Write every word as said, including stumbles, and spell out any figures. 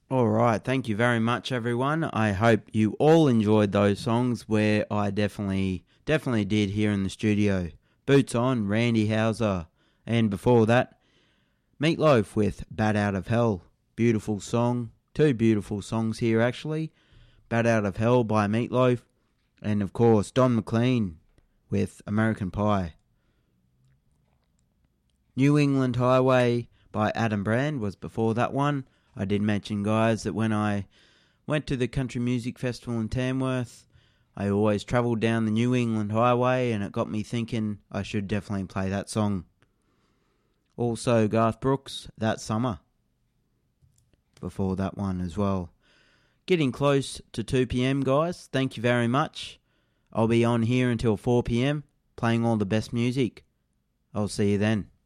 All right, thank you very much, everyone. I hope you all enjoyed those songs where I definitely, definitely did here in the studio. Boots On, Randy Houser, and before that, Meatloaf with Bat Out of Hell. Beautiful song. Two beautiful songs here, actually. Bat Out of Hell by Meatloaf, and of course, Don McLean with American Pie. New England Highway by Adam Brand was before that one. I did mention, guys, that when I went to the Country Music Festival in Tamworth, I always travelled down the New England Highway, and it got me thinking I should definitely play that song. Also, Garth Brooks, That Summer, before that one as well. Getting close to two p.m, guys. Thank you very much. I'll be on here until four p.m, playing all the best music. I'll see you then.